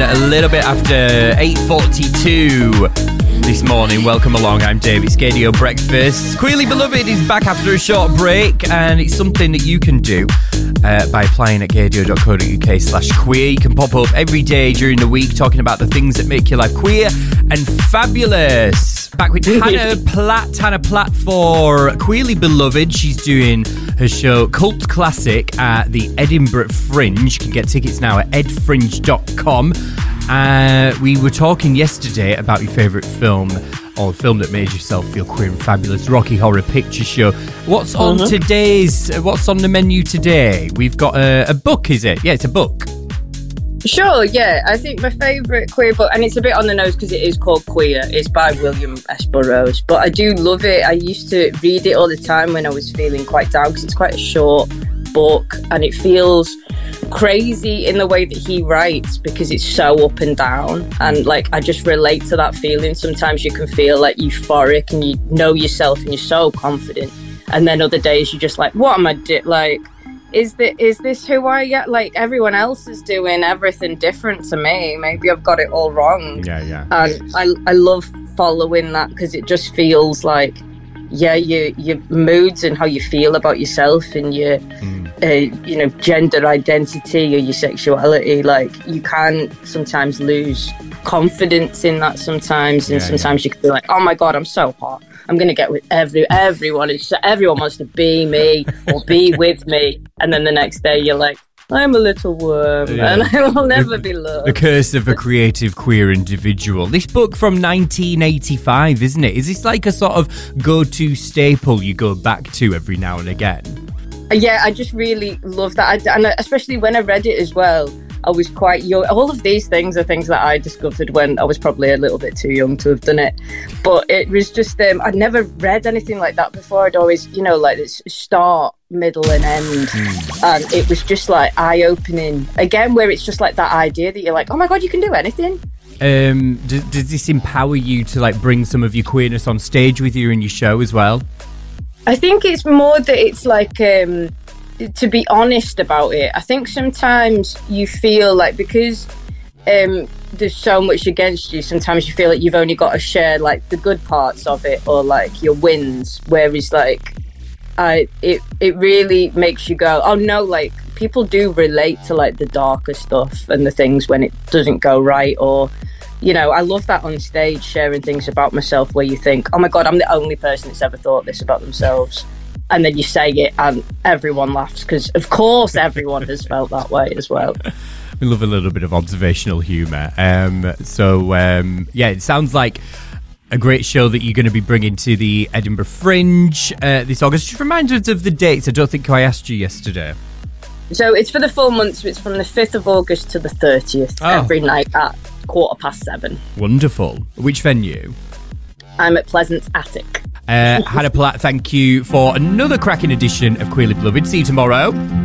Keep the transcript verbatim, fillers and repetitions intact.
a little bit after eight forty-two this morning. Welcome along, I'm Dave. It's Gaydio Breakfast. Queerly Beloved is back after a short break, and it's something that you can do uh, by applying at gaydio.co.uk slash queer. You can pop up every day during the week talking about the things that make your life queer and fabulous. Back with Hannah Platt. Hannah Platt for Queerly Beloved. She's doing her show Cult Classic at the Edinburgh Fringe. You can get tickets now at ed fringe dot com. Uh, we were talking yesterday about your favourite film, or film that made yourself feel queer and fabulous, Rocky Horror Picture Show. What's on uh-huh. today's, what's on the menu today? We've got a, a book, is it? Yeah, it's a book. Sure, yeah. I think my favourite queer book, and it's a bit on the nose because it is called Queer, is by William S. Burroughs. But I do love it. I used to read it all the time when I was feeling quite down because it's quite a short book and it feels crazy in the way that he writes because it's so up and down. And like, I just relate to that feeling. Sometimes you can feel like euphoric and you know yourself and you're so confident. And then other days you're just like, what am I doing? Like, Is, the, is this who I get? Like, everyone else is doing everything different to me. Maybe I've got it all wrong. Yeah, yeah. And I, I love following that because it just feels like, yeah, your your moods and how you feel about yourself and your, mm. uh, you know, gender identity or your sexuality. Like, you can sometimes lose confidence in that sometimes. And yeah, sometimes yeah. you can be like, oh my God, I'm so hot. I'm going to get with every everyone. It's, everyone wants to be me or be with me. And then the next day you're like, I'm a little worm yeah. and I will never the, be loved. The curse of a creative queer individual. This book from nineteen eighty-five, isn't it? Is this like a sort of go-to staple you go back to every now and again? Yeah, I just really love that. I, and especially when I read it as well, I was quite young. All of these things are things that I discovered when I was probably a little bit too young to have done it. But it was just, um, I'd never read anything like that before. I'd always, you know, like this start, middle and end. Mm. And it was just like eye-opening. Again, where it's just like that idea that you're like, oh my God, you can do anything. Um, does, does this empower you to like bring some of your queerness on stage with you in your show as well? I think it's more that it's like... Um, to be honest about it. I think sometimes you feel like because um, there's so much against you, sometimes you feel like you've only got to share like the good parts of it or like your wins, whereas like I it it really makes you go, oh no, like people do relate to like the darker stuff and the things when it doesn't go right. Or, you know, I love that on stage, sharing things about myself where you think, oh my God, I'm the only person that's ever thought this about themselves. And then you say it and everyone laughs because, of course, everyone has felt that way as well. We love a little bit of observational humour. Um, so, um, yeah, it sounds like a great show that you're going to be bringing to the Edinburgh Fringe uh, this August. Just remind us of the dates. I don't think I asked you yesterday. So it's for the full month. So it's from the fifth of August to the thirtieth, oh. every night at quarter past seven. Wonderful. Which venue? I'm at Pleasance Attic. Uh, Hannah Platt, thank you for another cracking edition of Queerly Beloved. See you tomorrow.